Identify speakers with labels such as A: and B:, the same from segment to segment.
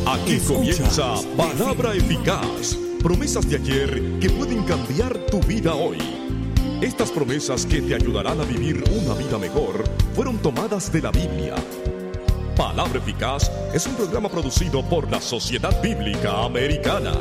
A: Aquí comienza Palabra Eficaz. Promesas de ayer que pueden cambiar tu vida hoy. Estas promesas que te ayudarán a vivir una vida mejor fueron tomadas de la Biblia. Palabra Eficaz es un programa producido por la Sociedad Bíblica Americana.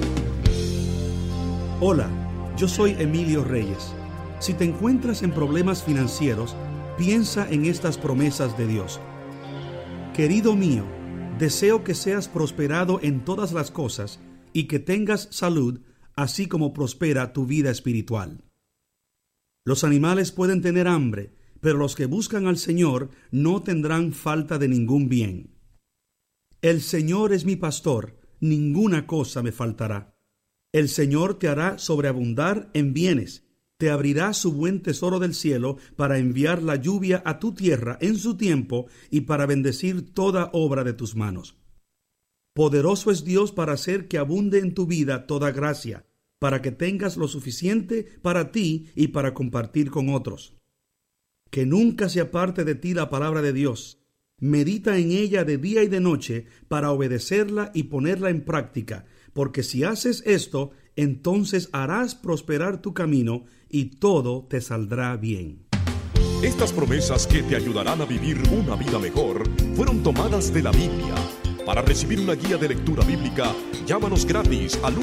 B: Hola, yo soy Emilio Reyes. Si te encuentras en problemas financieros, piensa en estas promesas de Dios. Querido mío, deseo que seas prosperado en todas las cosas y que tengas salud, así como prospera tu vida espiritual. Los animales pueden tener hambre, pero los que buscan al Señor no tendrán falta de ningún bien. El Señor es mi pastor, ninguna cosa me faltará. El Señor te hará sobreabundar en bienes, te abrirá su buen tesoro del cielo para enviar la lluvia a tu tierra en su tiempo y para bendecir toda obra de tus manos. Poderoso es Dios para hacer que abunde en tu vida toda gracia, para que tengas lo suficiente para ti y para compartir con otros. Que nunca se aparte de ti la palabra de Dios. Medita en ella de día y de noche para obedecerla y ponerla en práctica, porque si haces esto, entonces harás prosperar tu camino y todo te saldrá bien.
A: Estas promesas que te ayudarán a vivir una vida mejor fueron tomadas de la Biblia. Para recibir una guía de lectura bíblica, llámanos gratis al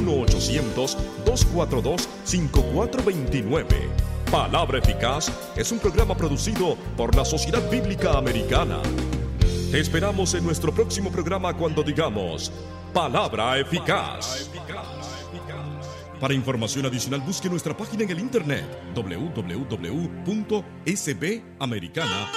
A: 1-800-242-5429. Palabra Eficaz es un programa producido por la Sociedad Bíblica Americana. Te esperamos en nuestro próximo programa cuando digamos Palabra Eficaz. Para información adicional, busque nuestra página en el internet www.sbamericana.org.